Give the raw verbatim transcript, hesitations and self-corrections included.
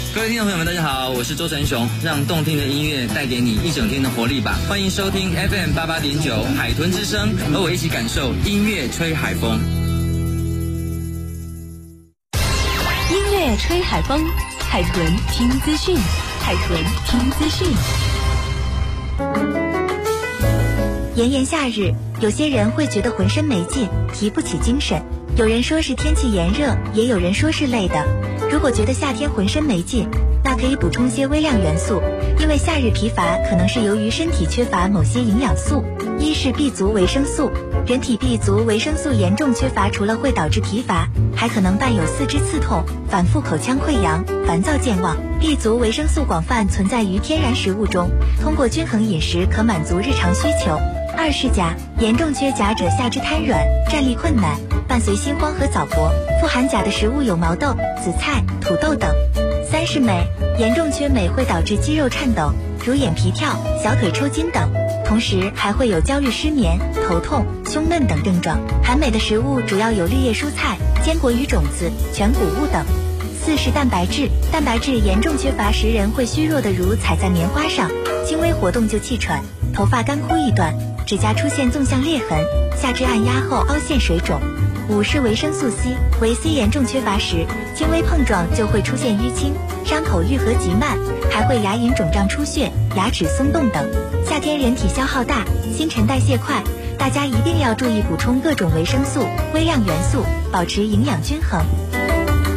各位听众朋友们，大家好，我是周晨雄，让动听的音乐带给你一整天的活力吧。欢迎收听 F M 八八点九海豚之声，和我一起感受音乐吹海风。 音乐吹海风，海豚听资讯，海豚听资讯。 炎炎夏日，有些人会觉得浑身没劲，提不起精神。有人说是天气炎热，也有人说是累的。如果觉得夏天浑身没劲，那可以补充些微量元素，因为夏日疲乏可能是由于身体缺乏某些营养素。一是 B 族维生素，人体 B 族维生素严重缺乏，除了会导致疲乏，还可能伴有四肢刺痛、反复口腔溃疡、烦躁健忘。B 族维生素广泛存在于天然食物中，通过均衡饮食可满足日常需求。二是钾，严重缺钾者下肢瘫软、站立困难，伴随心慌和早搏。富含钾的食物有毛豆、紫菜、土豆等。三是镁，严重缺镁会导致肌肉颤抖，如眼皮跳、小腿抽筋等，同时还会有焦虑、失眠、头痛、胸闷等症状。含镁的食物主要有绿叶蔬菜、坚果与种子、全谷物等。四是蛋白质，蛋白质严重缺乏时人会虚弱的如踩在棉花上，轻微活动就气喘，头发干枯易断，指甲出现纵向裂痕，下肢按压后凹陷水肿。五是维生素 C， 维 C 严重缺乏时，轻微碰撞就会出现淤青，伤口愈合极慢，还会牙龈肿胀出血、牙齿松动等。夏天人体消耗大，新陈代谢快，大家一定要注意补充各种维生素、微量元素，保持营养均衡。